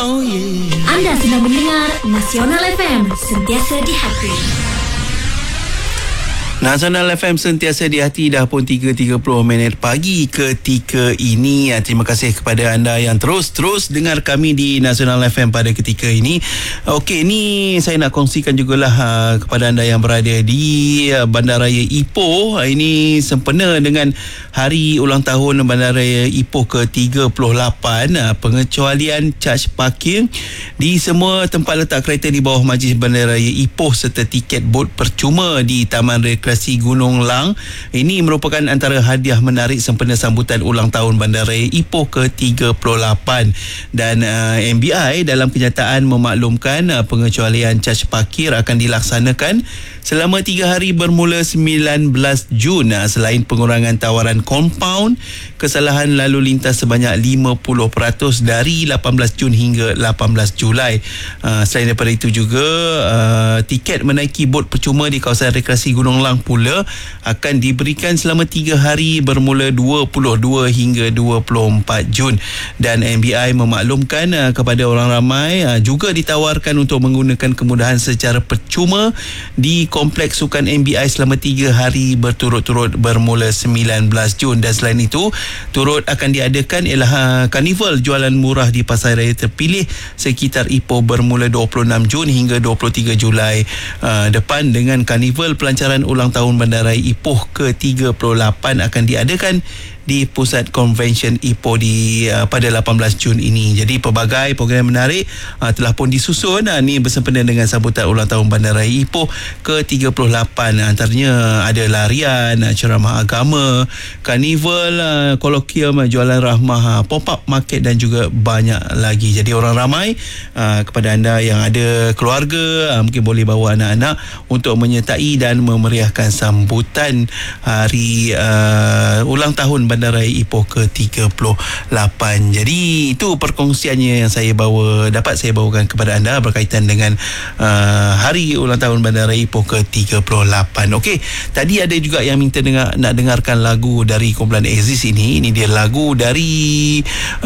Oh yeah. Anda sedang mendengar Nasional FM, sentiasa di hati. Nasional FM sentiasa di hati. Dah pun 3.30 pagi ketika ini. Terima kasih kepada anda yang terus dengar kami di Nasional FM pada ketika ini. Okey, ni saya nak kongsikan jugalah kepada anda yang berada di Bandaraya Ipoh. Ini sempena dengan hari ulang tahun Bandaraya Ipoh ke-38. Pengecualian caj parking di semua tempat letak kereta di bawah Majlis Bandaraya Ipoh serta tiket bot percuma di Taman Rekreasi Gunung Lang. Ini merupakan antara hadiah menarik sempena sambutan ulang tahun Bandaraya Ipoh ke-38. Dan MBI dalam kenyataan memaklumkan pengecualian caj parkir akan dilaksanakan selama 3 hari bermula 19 Jun. Selain pengurangan tawaran kompaun, kesalahan lalu lintas sebanyak 50% dari 18 Jun hingga 18 Julai. Selain daripada itu juga, tiket menaiki bot percuma di kawasan rekreasi Gunung Lang pula akan diberikan selama 3 hari bermula 22 hingga 24 Jun. Dan MBI memaklumkan kepada orang ramai juga ditawarkan untuk menggunakan kemudahan secara percuma di Kompleks Sukan MBI selama 3 hari berturut-turut bermula 19 Jun. Dan selain itu, turut akan diadakan ialah karnival jualan murah di pasar raya terpilih sekitar Ipoh bermula 26 Jun hingga 23 Julai depan, dengan karnival pelancaran ulang tahun Bandaraya Ipoh ke-38 akan diadakan di Pusat Konvensyen Ipoh pada 18 Jun ini. Jadi pelbagai program menarik telah pun disusun ni bersempena dengan sambutan ulang tahun Bandaraya Ipoh ke-38. Antaranya ada larian, ceramah agama, karnival, kolokium, jualan rahmah, pop-up market dan juga banyak lagi. Jadi orang ramai, kepada anda yang ada keluarga, mungkin boleh bawa anak-anak untuk menyertai dan memeriahkan sambutan hari ulang tahun Bandaraya Ipoh ke-38. Jadi itu perkongsiannya yang dapat saya bawakan kepada anda berkaitan dengan hari ulang tahun Bandaraya Ipoh ke-38. Okey, tadi ada juga yang minta nak dengarkan lagu dari kumpulan Aziz ini. Ini dia lagu dari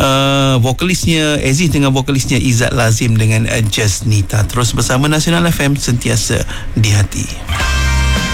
vokalisnya Aziz dengan vokalisnya Izzat Lazim dengan Just Nita. Terus bersama Nasional FM, sentiasa di hati.